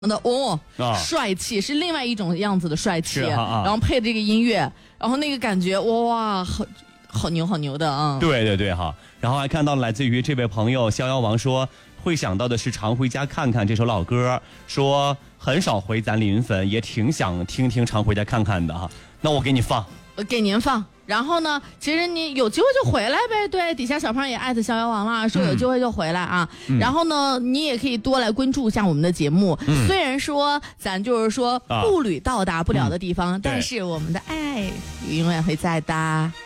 的帅气是另外一种样子的帅气， 然后配这个音乐，然后那个感觉哇，好牛的啊！ 对哈，然后还看到来自于这位朋友逍遥王说会想到的是常回家看看这首老歌，说很少回咱临汾，也挺想听听常回家看看的哈。那我给你放， 我给您放。然后呢，其实你有机会就回来呗。对，底下小胖也艾特逍遥王了，说有机会就回来啊。然后呢，你也可以多来关注一下我们的节目。虽然说咱就是说步履到达不了的地方，但是我们的爱永远会在的。